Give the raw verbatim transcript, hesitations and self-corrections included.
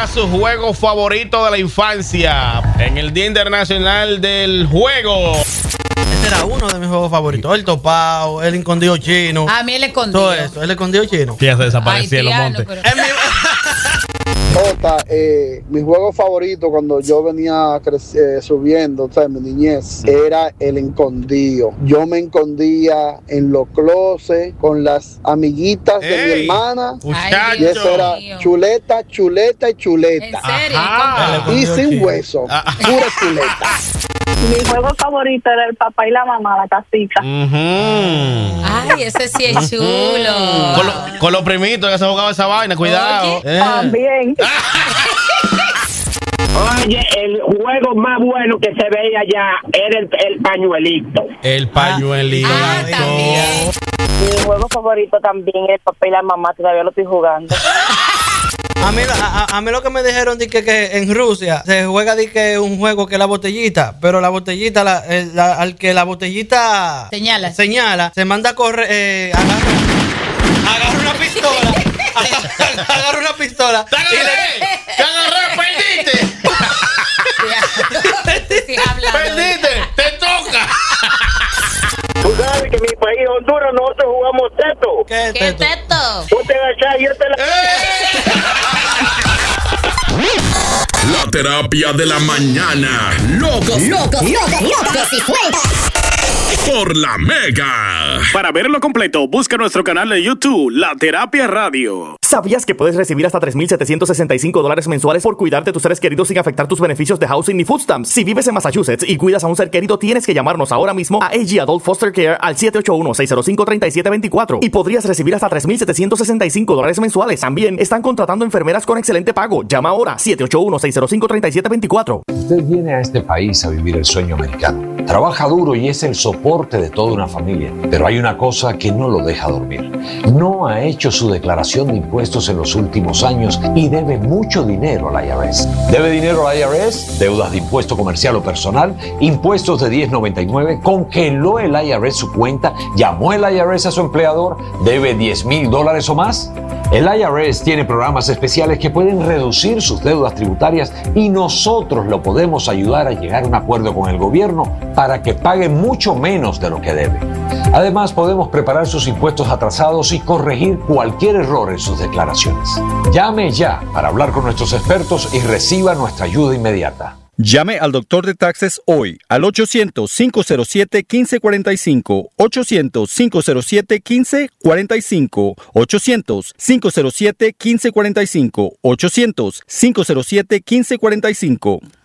su juego favorito de la infancia en el Día Internacional del Juego. Ese era uno de mis juegos favoritos. El topao, el escondido chino. A mí el escondido. Todo eso, el escondido chino. Ya se desaparecía en los montes. Pero... Jota, eh, mi juego favorito cuando yo venía eh, subiendo, o sea, en mi niñez, era el escondido. Yo me escondía en los closets con las amiguitas de mi hermana. Muchacho. Y eso era chuleta, chuleta y chuleta. ¿En serio? Ajá. Y sin hueso. Ajá. Pura chuleta. Mi juego favorito era el papá y la mamá, la casita. Uh-huh. Ay, ese sí es chulo. Con, lo, con los primitos que se jugaba esa vaina, cuidado. Eh. También. Oye, el juego más bueno que se veía allá era el, el pañuelito. El pañuelito. Ah, también. Mi juego favorito también es el papá y la mamá, todavía lo estoy jugando. A mí, a, a mí lo que me dijeron de que, que en Rusia se juega de que un juego que es la botellita, pero la botellita, la, el, la, al que la botellita señala, señala se manda a correr, eh, agarra, agarra una pistola, agarra, agarra una pistola. ¡Te agarré! ¡Te agarré! ¡Perdiste! ¡Perdiste! ¡Te toca! Tú sabes que en mi país, Honduras, nosotros jugamos teto. ¿Qué, ¿Qué teto? Tú te agachas y yo te la... La terapia de la mañana. Locos, locos, locos, locos y sueltas. Por la Mega. Para verlo completo, busca nuestro canal de YouTube, La Terapia Radio. ¿Sabías que puedes recibir hasta tres mil setecientos sesenta y cinco dólares mensuales por cuidar de tus seres queridos sin afectar tus beneficios de housing ni food stamps? Si vives en Massachusetts y cuidas a un ser querido, tienes que llamarnos ahora mismo a A G Adult Foster Care al siete ocho uno, seis cero cinco, tres siete dos cuatro y podrías recibir hasta tres mil setecientos sesenta y cinco dólares mensuales. También están contratando enfermeras con excelente pago. Llama ahora siete ocho uno, seis cero cinco, tres siete dos cuatro. Usted viene a este país a vivir el sueño americano. Trabaja duro y es el soporte de toda una familia. Pero hay una cosa que no lo deja dormir. No ha hecho su declaración de impuestos en los últimos años y debe mucho dinero al I R S. ¿Debe dinero al I R S? Deudas de impuesto comercial o personal, impuestos de diez noventa y nueve, congeló el I R S su cuenta, llamó el I R S a su empleador, debe diez mil dólares o más. El I R S tiene programas especiales que pueden reducir sus deudas tributarias y nosotros lo podemos ayudar a llegar a un acuerdo con el gobierno para que pague mucho menos de lo que debe. Además, podemos preparar sus impuestos atrasados y corregir cualquier error en sus declaraciones. Llame ya para hablar con nuestros expertos y reciba nuestra ayuda inmediata. Llame al doctor de taxes hoy al ochocientos, cinco cero siete, uno cinco cuatro cinco, ochocientos, cinco cero siete, uno cinco cuatro cinco, ochocientos, cinco cero siete, uno cinco cuatro cinco, ochocientos, cinco cero siete, uno cinco cuatro cinco.